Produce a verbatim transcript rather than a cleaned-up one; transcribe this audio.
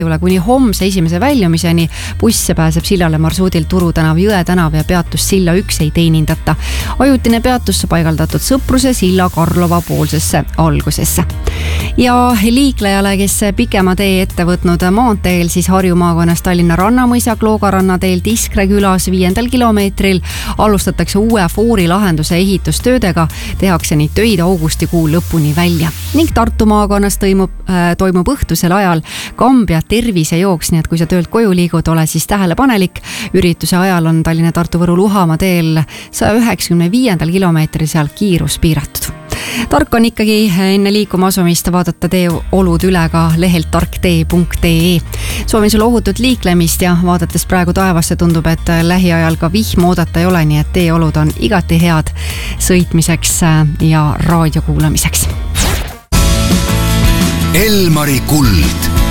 kuni homse esimese väljumiseni. Buss pääseb sillale marsruudil Turu tänav, Jõe tänav ja peatus silla üks ei teenindata. Ajutine peatusse paigaldatud Sõpruse silla Karlova poolsesse algusesse. Ja liiklejale, kes pikema tee ette võtnud maanteel, siis Harju maakonnas Tallinna Rannamõisa Kloogaranna teel Tiskre külas viiendal kilomeetril alustatakse uue foori lahenduse ehitustöödega. Tehakse neid töid augustikuu lõpuni välja. Ning Tartu maakonnas toimub, äh, toimub õhtusel ajal Kambja tervisejooks, nii et kui sa töölt koju liigud, ole siis tähelepanelik. Ürituse ajal on Tallinna Tartu Võru Luhamaa teel saja üheksakümne viiendal kilomeetril seal kiirus piiratud. Tark on ikkagi enne liikuma asumist vaadata teeolud üle ka lehelt tarktee punkt ee. Soovin sulle ohutut liiklemist ja vaadates praegu taevasse tundub, et lähiajal ka vihm oodata ei ole, nii et teeolud on igati head sõitmiseks ja raadio kuulamiseks. Elmari kuld.